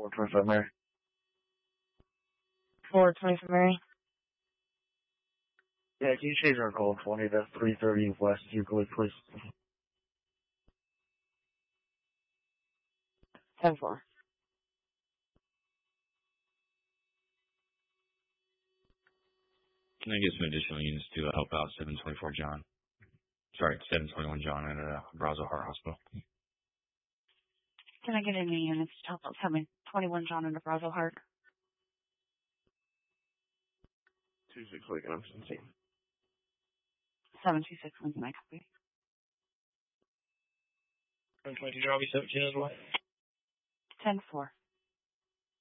425 Mary. 425 Mary. Yeah, can you change our call 20? That's 330 West Euclid, please. 10-4. Can I get some additional units to help out 724 John? Sorry, 721 John at Brazo Heart Hospital. Can I get any units to help out 721 John and Brazo Heart? 26 Lincoln, I'm 17. 726 Lincoln, I copy. 722 John, 17 as well. 10-4.